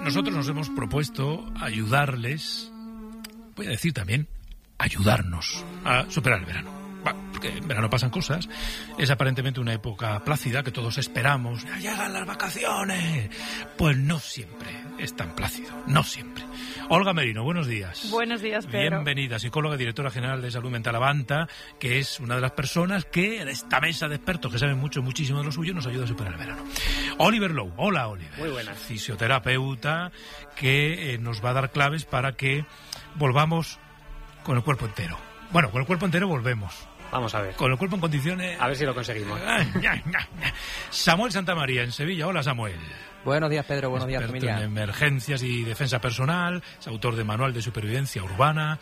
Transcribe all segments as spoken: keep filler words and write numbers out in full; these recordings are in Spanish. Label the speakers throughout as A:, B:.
A: nosotros nos hemos propuesto ayudarles, voy a decir también, ayudarnos a superar el verano. Porque en verano pasan cosas, es aparentemente una época plácida que todos esperamos, ya llegan las vacaciones. Pues no siempre es tan plácido, no siempre. Olga Merino, buenos días.
B: Buenos días, Pedro.
A: Bienvenida, psicóloga, directora general de Salud Mental Avanta, que es una de las personas que en esta mesa de expertos que saben mucho, muchísimo de lo suyo, nos ayuda a superar el verano. Oliver Lowe, hola Oliver.
C: Muy buenas.
A: Fisioterapeuta que eh, nos va a dar claves para que volvamos con el cuerpo entero. Bueno, con el cuerpo entero volvemos.
C: Vamos a ver.
A: Con el cuerpo en condiciones...
C: A ver si lo conseguimos.
A: Samuel Santamaría, en Sevilla. Hola, Samuel.
D: Buenos días, Pedro. Buenos días,
A: Experto
D: familia.
A: en emergencias y defensa personal. Es autor de Manual de Supervivencia Urbana.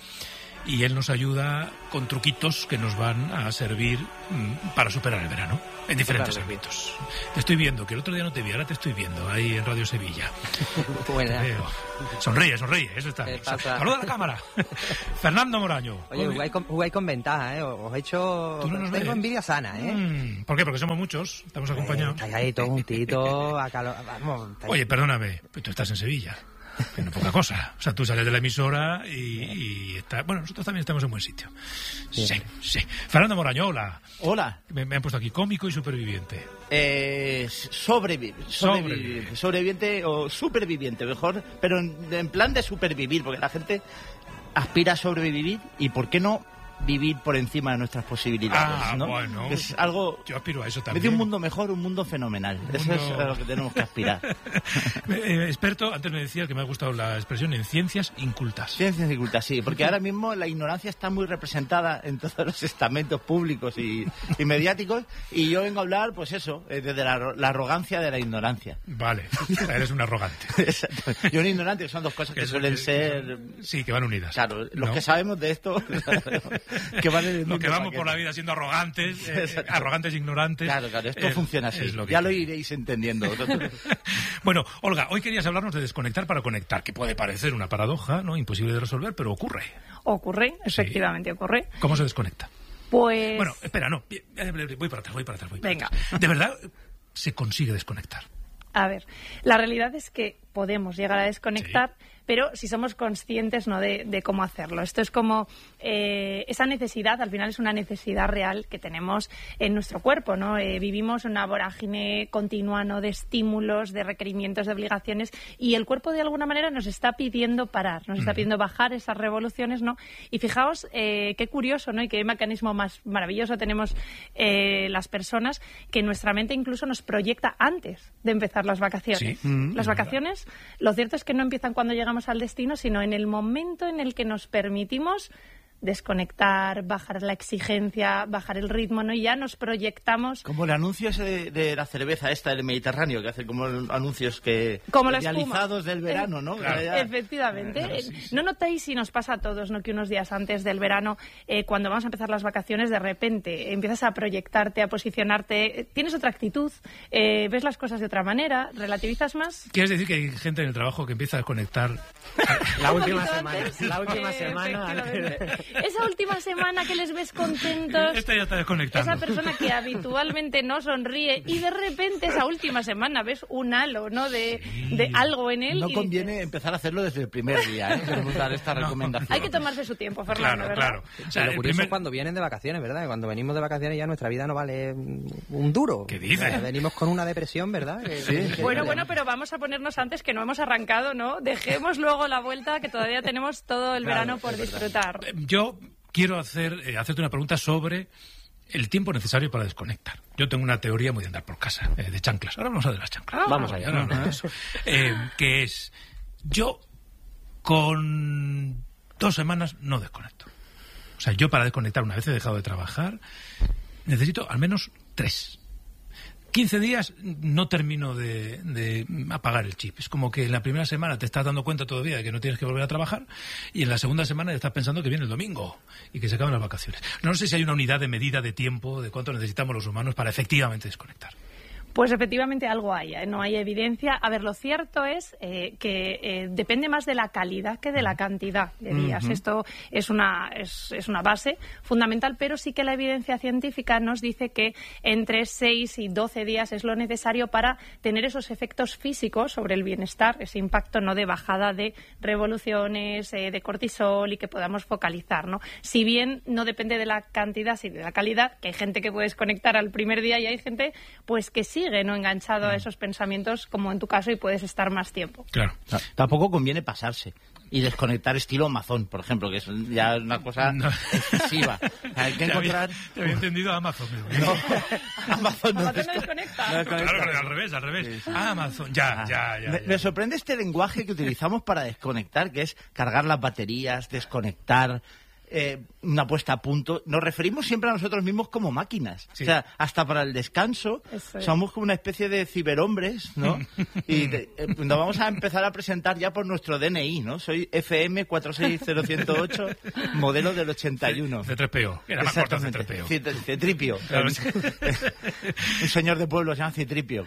A: Y él nos ayuda con truquitos que nos van a servir mmm, para superar el verano en diferentes claro, ámbitos. Te estoy viendo, que el otro día no te vi, ahora te estoy viendo ahí en Radio Sevilla.
D: Buena.
A: Sonríe, sonríe, eso está. Saluda a la cámara. Fernando Moraño.
D: Oye, jugáis con, jugáis con ventaja, ¿eh? Os he hecho...
A: ¿Tú no nos
D: Tengo
A: ves?
D: envidia sana, ¿eh?
A: Mm, ¿Por qué? Porque somos muchos, estamos acompañados.
D: Estáis ahí todos juntitos, acá lo... Vamos,
A: Oye, perdóname, pero tú estás en Sevilla. Que no poca cosa. O sea, tú sales de la emisora y, y está... Bueno, nosotros también estamos en buen sitio. Sí, sí. sí. Fernando Moraño, hola.
E: Hola.
A: Me, me han puesto aquí cómico y superviviente.
E: Eh, sobrevive, sobrevive, sobrevive. Sobreviviente o superviviente, mejor, pero en, en plan de supervivir, porque la gente aspira a sobrevivir y ¿por qué no vivir por encima de nuestras posibilidades?
A: Ah,
E: ¿no?
A: bueno.
E: Es algo...
A: Yo aspiro a eso también.
E: De un mundo mejor, un mundo fenomenal. Un eso mundo... es a lo que tenemos que aspirar.
A: eh, experto, antes me decía que me ha gustado la expresión en ciencias incultas.
E: Ciencias incultas, sí, porque ahora mismo la ignorancia está muy representada en todos los estamentos públicos y, y mediáticos, y yo vengo a hablar, pues eso, desde la, la arrogancia de la ignorancia.
A: Vale, eres un arrogante.
E: Exacto. Yo un ignorante, que son dos cosas que, que suelen que, ser...
A: Que, sí, que van unidas.
E: Claro, los
A: ¿no?
E: que sabemos de esto... que van en el
A: Lo que vamos por la vida siendo arrogantes, eh, arrogantes ignorantes.
E: Claro, claro, esto
A: eh,
E: funciona así. Lo ya lo iréis entendiendo.
A: Bueno, Olga, hoy querías hablarnos de desconectar para conectar, que puede parecer una paradoja, ¿no? Imposible de resolver, pero ocurre.
B: Ocurre, efectivamente, sí. ocurre.
A: ¿Cómo se desconecta?
B: Pues...
A: Bueno, espera, no, voy para atrás, voy para atrás. Voy para
B: Venga.
A: Atrás. ¿De verdad se consigue desconectar?
B: A ver, la realidad es que podemos llegar a desconectar, sí. pero si somos conscientes, ¿no?, de, de cómo hacerlo. Esto es como eh, esa necesidad, al final es una necesidad real que tenemos en nuestro cuerpo, ¿no? Eh, vivimos una vorágine continua, ¿no?, de estímulos, de requerimientos, de obligaciones, y el cuerpo de alguna manera nos está pidiendo parar, nos está pidiendo bajar esas revoluciones, ¿no? Y fijaos eh, qué curioso, ¿no?, y qué mecanismo más maravilloso tenemos eh, las personas, que nuestra mente incluso nos proyecta antes de empezar las vacaciones.
A: Sí.
B: Las vacaciones, lo cierto es que no empiezan cuando llegamos al destino, sino en el momento en el que nos permitimos desconectar, bajar la exigencia, bajar el ritmo, ¿no? Y ya nos proyectamos...
E: Como el anuncio ese de, de la cerveza esta del Mediterráneo, que hace como anuncios que...
B: Como la
E: realizados del verano, ¿no?
A: Claro.
E: Ya...
B: Efectivamente.
A: Claro, sí, sí.
B: ¿No notáis, si nos pasa a todos, ¿no?, que unos días antes del verano, eh, cuando vamos a empezar las vacaciones, de repente empiezas a proyectarte, a posicionarte, tienes otra actitud, eh, ves las cosas de otra manera, relativizas más?
A: ¿Quieres decir que hay gente en el trabajo que empieza a desconectar?
C: La última semana.
B: Antes,
C: La última
B: eh,
C: semana.
B: Esa última semana que les ves contentos.
A: Esta ya está desconectando.
B: Esa persona que habitualmente no sonríe y de repente esa última semana ves un halo, ¿no?, de,
A: sí.
B: de algo en él.
E: No
B: y
E: conviene
B: dices...
E: empezar a hacerlo desde el primer día, ¿eh? Queremos dar esta
A: No.
E: recomendación.
B: Hay que tomarse su tiempo, Fernando,
A: Claro,
B: ¿verdad?
A: claro.
D: O sea, lo
A: el
D: curioso
A: primer-
D: es cuando vienen de vacaciones, ¿verdad? Cuando venimos de vacaciones ya nuestra vida no vale un duro.
A: ¿Qué dices?
D: O sea, venimos con una depresión, ¿verdad? Que-
E: Sí.
D: que-
B: Bueno, bueno, pero vamos a ponernos antes, que no hemos arrancado, ¿no? Dejemos luego la vuelta, que todavía tenemos todo el
D: Claro,
B: verano por disfrutar.
A: Yo quiero hacer eh, hacerte una pregunta sobre el tiempo necesario para desconectar. Yo tengo una teoría muy de andar por casa, eh, de chanclas. Ahora vamos a de las chanclas.
B: Ah.
C: Vamos allá.
A: Ahora hablamos de eso. Eh, que es, yo con dos semanas no desconecto. O sea, yo para desconectar, una vez he dejado de trabajar, necesito al menos tres. quince días no termino de, de apagar el chip. Es como que en la primera semana te estás dando cuenta todavía de que no tienes que volver a trabajar, y en la segunda semana ya estás pensando que viene el domingo y que se acaban las vacaciones. No sé si hay una unidad de medida de tiempo de cuánto necesitamos los humanos para efectivamente desconectar.
B: Pues efectivamente algo hay, ¿eh? No hay evidencia. A ver, lo cierto es eh, que eh, depende más de la calidad que de la cantidad de días. Uh-huh. Esto es una, es, es una base fundamental, pero sí que la evidencia científica nos dice que entre seis y doce días es lo necesario para tener esos efectos físicos sobre el bienestar, ese impacto no de bajada de revoluciones, eh, de cortisol y que podamos focalizar, ¿no? Si bien no depende de la cantidad, sino de la calidad, que hay gente que puede desconectar al primer día y hay gente pues que sí sigue no enganchado a esos pensamientos como en tu caso y puedes estar más tiempo.
A: Claro.
E: No, tampoco conviene pasarse y desconectar estilo Amazon, por ejemplo, que es ya una cosa no. excesiva. Hay que encontrar...
A: Te había, te había entendido Amazon.
E: No, Amazon no,
B: Amazon no desconecta.
E: No desconecta.
A: Claro, al revés, al revés. Sí, sí. Ah, Amazon, ya,
E: ah.
A: ya, ya,
E: me,
A: ya.
E: Me sorprende este lenguaje que utilizamos para desconectar, que es cargar las baterías, desconectar... Eh, una puesta a punto. Nos referimos siempre a nosotros mismos como máquinas. Sí. O sea, hasta para el descanso es. somos como una especie de ciberhombres, ¿no? Y de, eh, nos vamos a empezar a presentar ya por nuestro D N I, ¿no? Soy F M cuatro seis cero uno cero ocho, modelo del ochenta y uno.
A: C tres P O. Era más corto C tres P O.
E: Citripio. Claro. Un señor de pueblo se llama Citripio.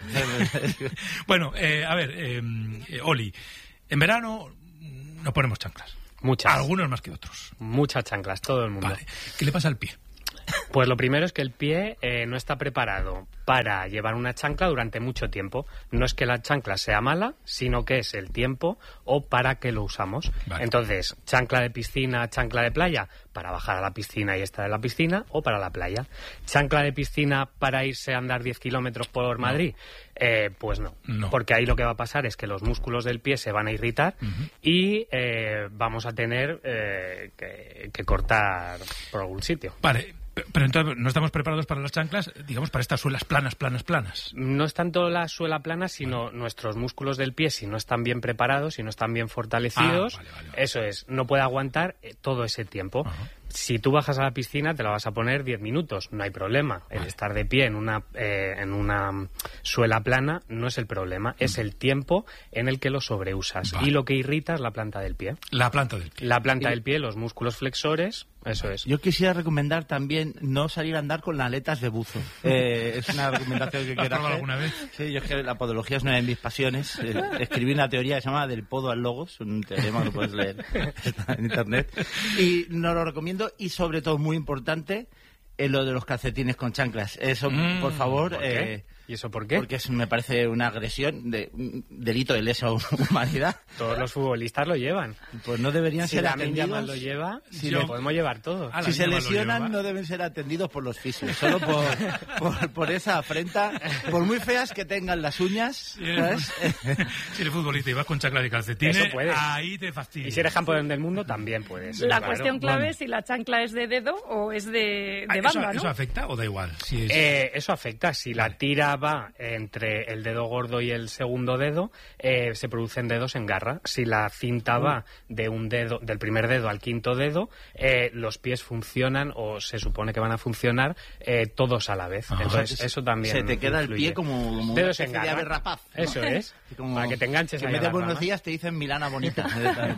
A: Bueno, eh, a ver, eh, eh, Oli, en verano nos ponemos chanclas.
C: Muchas.
A: Algunos más que otros.
C: Muchas chanclas, todo el mundo.
A: Vale. ¿Qué le pasa al pie?
C: Pues lo primero es que el pie eh, no está preparado para llevar una chancla durante mucho tiempo. No es que la chancla sea mala, sino que es el tiempo o para qué lo usamos. Vale. Entonces, chancla de piscina, chancla de playa, para bajar a la piscina y estar en la piscina, o para la playa. Chancla de piscina para irse a andar diez kilómetros por Madrid. No. Eh, pues no. no, porque ahí lo que va a pasar es que los músculos del pie se van a irritar uh-huh. y eh, vamos a tener eh, que, que cortar por algún sitio.
A: Vale. Pero entonces no estamos preparados para las chanclas, digamos, para estas suelas planas, planas, planas.
C: No es tanto la suela plana, sino vale. nuestros músculos del pie, si no están bien preparados, si no están bien fortalecidos, ah, vale, vale, vale. eso es, no puede aguantar todo ese tiempo. Uh-huh. Si tú bajas a la piscina, te la vas a poner diez minutos, no hay problema. El vale. estar de pie en una, eh, en una suela plana no es el problema, uh-huh. es el tiempo en el que lo sobreusas. Vale. Y lo que irrita es la planta del pie.
A: La planta del pie.
C: La planta y... del pie, los músculos flexores... Eso es.
E: Yo quisiera recomendar también no salir a andar con aletas de buzo. Eh, es una recomendación que quiero hacer.
A: ¿Alguna vez?
E: Sí, yo es que la podología es una de mis pasiones. Eh, escribí una teoría que se llama del podo al logos, un teorema que lo puedes leer en internet. Y no lo recomiendo y sobre todo muy importante es lo de los calcetines con chanclas. Eso, mm, por favor.
C: ¿Por qué?
E: Eh,
C: ¿Y eso por qué?
E: Porque es, me parece una agresión, de un delito de lesa humanidad.
C: Todos los futbolistas lo llevan.
E: Pues no deberían
C: si
E: ser
C: la
E: atendidos.
C: Si lo lleva,
E: si
C: lo
E: le...
C: podemos llevar todos.
E: Ah, si se lesionan, no deben ser atendidos por los fisios. Solo por, por, por esa afrenta. Por muy feas que tengan las uñas.
A: Si eres, si eres futbolista y vas con chanclas y calcetines,
C: eso puedes.
A: Ahí te fastidias.
C: Y si eres campeón del mundo, también puedes.
B: La
C: claro.
B: cuestión clave
A: bueno.
B: es si la chancla es de dedo o es de, de
A: ah,
B: banda,
A: eso,
B: ¿no?
A: ¿Eso afecta o da igual? Si es...
C: eh, eso afecta. Si vale. la tira va entre entre el dedo gordo y el segundo dedo, eh, se producen dedos en garra. Si la cinta va de un dedo, del primer dedo al quinto dedo, eh, los pies funcionan, o se supone que van a funcionar, eh, todos a la vez. Ajá. Entonces, eso también
E: se te queda
C: influye.
E: El pie como, como
C: dedos
E: una especie de ave rapaz, ¿no?
C: Eso es.
E: Como,
C: para que te enganches
E: que
C: ahí
E: en vez de buenos
C: ramas.
E: días te dicen Milana bonita.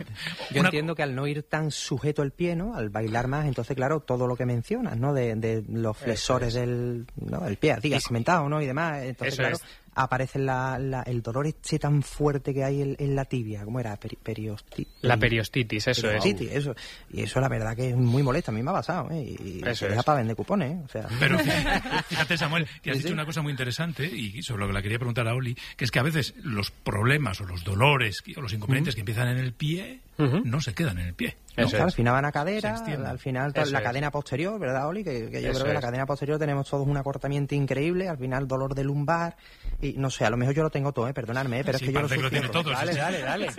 D: Yo una... entiendo que al no ir tan sujeto el pie, ¿no? Al bailar más, entonces, claro, todo lo que mencionas, ¿no? De, de los flexores del, ¿no? del pie, así que has comentado, ¿no? Y demás. Entonces,
C: eso
D: claro,
C: es.
D: aparece la, la, el dolor este tan fuerte que hay en, en la tibia. ¿Cómo era? Peri, periosti,
C: la periostitis, eso
D: periostitis,
C: es.
D: Eso. Y eso la verdad que es muy molesto. A mí me ha pasado, ¿eh? Y
C: eso
D: se deja
C: es.
D: para vender cupones, ¿eh? O sea...
A: Pero fíjate, Samuel, que has
D: ¿Sí?
A: dicho una cosa muy interesante y sobre lo que le quería preguntar a Oli, que es que a veces los problemas o los dolores o los inconvenientes uh-huh. que empiezan en el pie uh-huh. no se quedan en el pie.
D: No,
C: Eso
D: claro,
C: es.
D: al final van a cadera, al final
C: Eso
D: la
C: es.
D: cadena posterior, ¿verdad, Oli? Que, que yo
C: Eso
D: creo que la
C: es.
D: cadena posterior tenemos todos un acortamiento increíble, al final dolor de lumbar, y no sé, a lo mejor yo lo tengo todo, ¿eh? Perdonadme, ¿eh? Pero
A: sí,
D: es que yo lo,
A: que lo tiene todo.
C: Dale, dale, dale.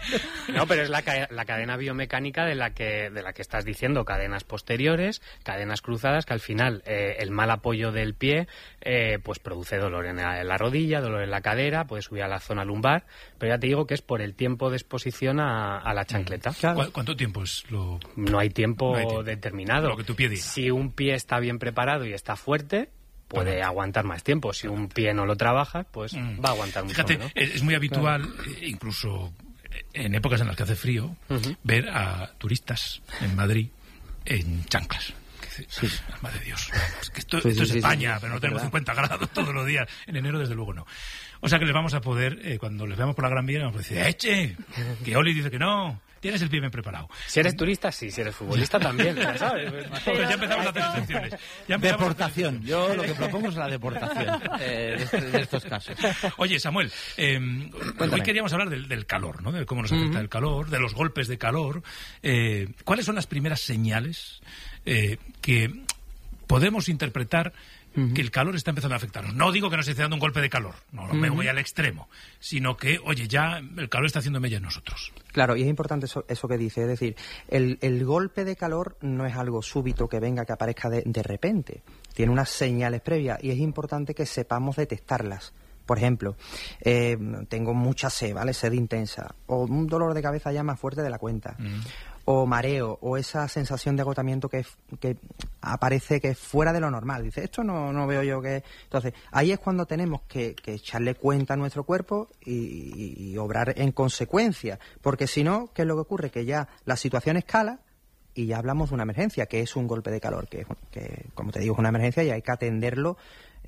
C: No, pero es la, ca- la cadena biomecánica de la que de la que estás diciendo, cadenas posteriores, cadenas cruzadas, que al final eh, el mal apoyo del pie eh, pues produce dolor en la, en la rodilla, dolor en la cadera, puede subir a la zona lumbar, pero ya te digo que es por el tiempo de exposición a, a la chancleta.
A: Claro. ¿Cuánto tiempo es lo...?
C: No hay tiempo,
A: no hay tiempo
C: determinado.
A: Lo que tu pie diga.
C: Si un pie está bien preparado y está fuerte, puede Correcto. aguantar más tiempo. Si un pie no lo trabaja, pues mm. va a aguantar mucho
A: Fíjate,
C: menos.
A: es muy habitual, claro. incluso en épocas en las que hace frío, uh-huh. ver a turistas en Madrid en chanclas. dice, sí. Madre de Dios, es que esto,
D: sí,
A: esto
D: sí,
A: es
D: sí,
A: España,
D: sí,
A: pero no
D: es
A: tenemos
D: verdad.
A: cincuenta grados todos los días. En enero, desde luego, no. O sea que les vamos a poder, eh, cuando les veamos por la Gran Vía, vamos a decir, ¡eche! Que Oli dice que no. Tienes el pie bien preparado.
C: Si eres turista, sí. Si eres futbolista, también. Ya sabes.
A: Pero ya empezamos a hacer excepciones. Ya empezamos
E: Deportación.
A: a hacer
E: Yo lo que propongo es la deportación eh, de, este- de estos casos.
A: Oye, Samuel, eh, hoy queríamos hablar del, del calor, ¿no? De cómo nos afecta uh-huh. el calor, de los golpes de calor. Eh, ¿Cuáles son las primeras señales eh, que podemos interpretar uh-huh. que el calor está empezando a afectarnos? No digo que nos esté dando un golpe de calor, no uh-huh. me voy al extremo, sino que, oye, ya el calor está haciendo mella en nosotros.
D: Claro, y es importante eso, eso que dice, es decir, el, el golpe de calor no es algo súbito que venga, que aparezca de, de repente, tiene unas señales previas y es importante que sepamos detectarlas. Por ejemplo, eh, tengo mucha sed, ¿vale? Sed intensa, o un dolor de cabeza ya más fuerte de la cuenta, mm. o mareo, o esa sensación de agotamiento que, que aparece que es fuera de lo normal. Dice, esto no, no veo yo que... Entonces, ahí es cuando tenemos que, que echarle cuenta a nuestro cuerpo y, y, y obrar en consecuencia, porque si no, ¿qué es lo que ocurre? Que ya la situación escala y ya hablamos de una emergencia, que es un golpe de calor, que, que como te digo, es una emergencia y hay que atenderlo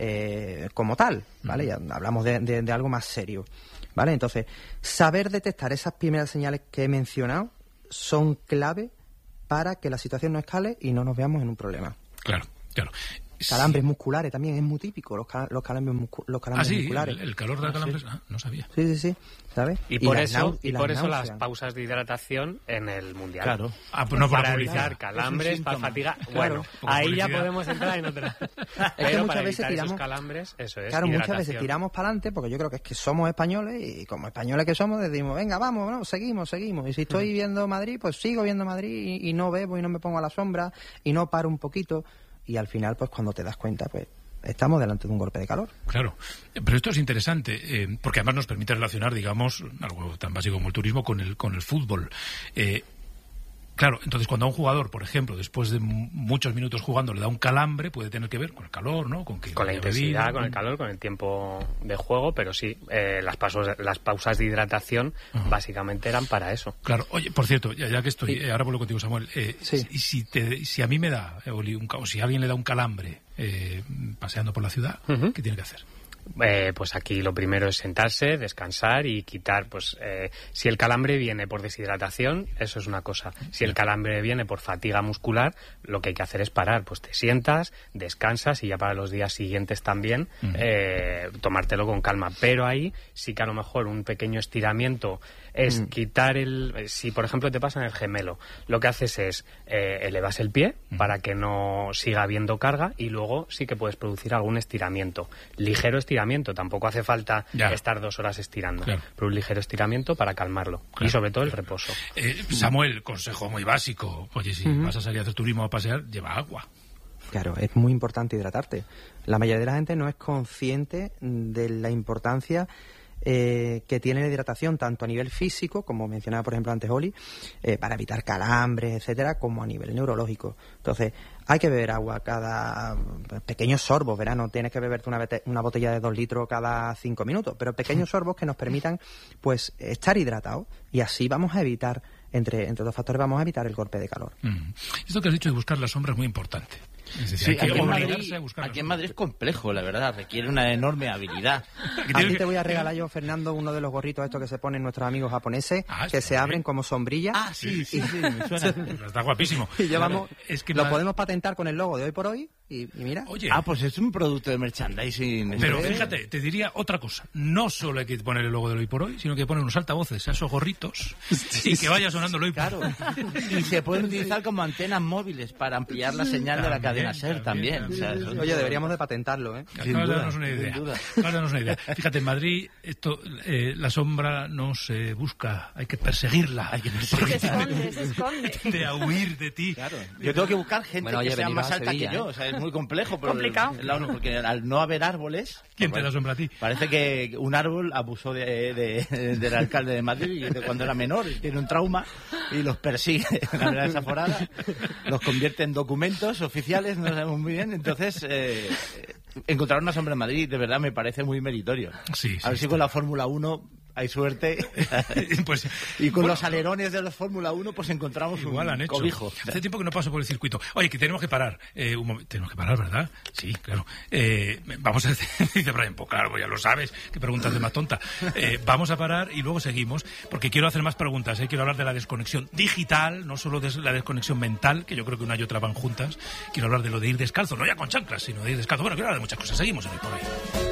D: Eh, como tal, ¿vale? Ya hablamos de, de, de algo más serio, ¿vale? Entonces, saber detectar esas primeras señales que he mencionado son clave para que la situación no escale y no nos veamos en un problema.
A: Claro, claro.
D: Calambres musculares también es muy típico, los, cal- los calambres, muscu- los calambres
A: ah, sí,
D: musculares.
A: El, el calor da calambres, ah, no sabía.
D: Sí, sí, sí, ¿sabes?
C: Y por
D: las
C: eso,
D: nau-
C: y
D: las
C: por eso las
D: náuseas.
C: pausas de hidratación en el Mundial.
E: Claro.
A: Ah, pues no por
C: para
A: publicidad.
C: evitar calambres, para fatiga. Bueno,
A: por
C: ahí
A: publicidad.
C: ya podemos entrar en otra.
D: Es que
C: Pero
D: muchas
C: para
D: veces
C: evitar
D: tiramos-
C: esos calambres, eso es.
D: Claro, muchas veces
C: hidratación.
D: tiramos para adelante porque yo creo que es que somos españoles y como españoles que somos decimos, venga, vamos, no, seguimos, seguimos. Y si estoy viendo Madrid, pues sigo viendo Madrid y, y no bebo y no me pongo a la sombra y no paro un poquito. Y al final, pues cuando te das cuenta, pues estamos delante de un golpe de calor.
A: Claro, pero esto es interesante, eh, porque además nos permite relacionar, digamos, algo tan básico como el turismo con el, con el fútbol. Eh, Claro, entonces cuando a un jugador, por ejemplo, después de m- muchos minutos jugando le da un calambre, puede tener que ver con el calor, ¿no? Con, que
C: Con la
A: haya
C: intensidad,
A: bebido,
C: con el calor, con el tiempo de juego, pero sí, eh, las, pasos, las pausas de hidratación
A: Ajá.
C: básicamente eran para eso.
A: Claro, oye, por cierto, ya, ya que estoy,
D: Sí.
A: eh, ahora vuelvo contigo, Samuel, eh,
D: Sí.
A: si, si, te, si a mí me da, eh, Oli, un, ca- o si a alguien le da un calambre eh, paseando por la ciudad,
C: Ujú.
A: ¿qué tiene que hacer?
C: Eh, pues aquí lo primero es sentarse, descansar y quitar, pues eh, si el calambre viene por deshidratación, eso es una cosa. Si el calambre viene por fatiga muscular, lo que hay que hacer es parar, pues te sientas, descansas y ya para los días siguientes también uh-huh. eh, tomártelo con calma. Pero ahí sí que a lo mejor un pequeño estiramiento es uh-huh. quitar el... Si por ejemplo te pasa en el gemelo, lo que haces es eh, elevas el pie uh-huh. para que no siga habiendo carga y luego sí que puedes producir algún estiramiento, ligero estiramiento. Tampoco hace falta ya. estar dos horas estirando, claro. pero un ligero estiramiento para calmarlo claro. y sobre todo el reposo.
A: Eh, Samuel, consejo muy básico. Oye, si uh-huh. vas a salir a hacer turismo o a pasear, lleva agua.
D: Claro, es muy importante hidratarte. La mayoría de la gente no es consciente de la importancia eh, que tiene la hidratación, tanto a nivel físico, como mencionaba por ejemplo antes Oli, eh, para evitar calambres, etcétera, como a nivel neurológico. Entonces, hay que beber agua cada pequeños sorbos, ¿verdad? No tienes que beberte una, bete- una botella de dos litros cada cinco minutos, pero pequeños sorbos que nos permitan, pues, estar hidratados y así vamos a evitar, entre, entre otros factores, vamos a evitar el golpe de calor.
A: Mm. Esto que has dicho de buscar la sombra es muy importante. Es decir,
E: sí,
A: hay que
E: aquí, en Madrid,
A: a buscar
E: aquí en Madrid es complejo, la verdad, requiere una enorme habilidad.
D: A ti te voy a regalar yo, Fernando, uno de los gorritos estos que se ponen nuestros amigos japoneses, ah, que se abren como sombrilla.
E: Ah, sí, sí, sí, me suena.
A: Está guapísimo.
D: Y llevamos,
A: es que
D: lo
A: más...
D: podemos patentar con el logo de Hoy por Hoy y, y mira.
E: Oye. Ah, pues es un producto de merchandising.
A: Pero fíjate, te diría otra cosa. No solo hay que poner el logo del Hoy por Hoy, sino que poner unos altavoces a esos gorritos sí, y que vaya sonando el Hoy por Hoy.
E: Claro. Y se pueden utilizar como antenas móviles para ampliar la señal también, de la cadena SER también. también. O sea,
D: Oye, todo... deberíamos de patentarlo, ¿eh?
E: Sin
A: Acabas
E: duda,
A: de darnos una idea. Acabas de darnos una idea. Fíjate, en Madrid esto, eh, la sombra no se busca, hay que perseguirla. Hay que
B: perseguirla. Se esconde, se esconde.
A: De a huir de ti.
E: Claro. Yo tengo que buscar gente bueno, oye, que sea más alta que yo. O sea, es muy complejo. Pero
B: complicado.
E: El, el, porque al no haber árboles...
A: ¿Quién te da sombra a ti?
E: Parece que un árbol abusó de, de, de, del alcalde de Madrid de cuando era menor y tiene un trauma y los persigue en la verdad desaforada, los convierte en documentos oficiales, no sabemos muy bien. Entonces, eh, encontrar una sombra en Madrid de verdad me parece muy meritorio.
A: Sí, sí,
E: a ver si con la Fórmula uno hay suerte.
A: Pues,
E: y con
A: bueno,
E: los alerones de la Fórmula uno pues encontramos
A: igual
E: un
A: han hecho.
E: cobijo.
A: Hace tiempo que no paso por el circuito. Oye, que tenemos que parar. Eh, un momento. Tenemos que parar, ¿verdad? Sí, claro. Eh, vamos a... Dice Brian, pues claro, ya lo sabes. Qué preguntas de más tonta. Eh, vamos a parar y luego seguimos, porque quiero hacer más preguntas. Eh. Quiero hablar de la desconexión digital, no solo de la desconexión mental, que yo creo que una y otra van juntas. Quiero hablar de lo de ir descalzo, no ya con chanclas, sino de ir descalzo. Bueno, quiero hablar de muchas cosas. Seguimos en el por ahí.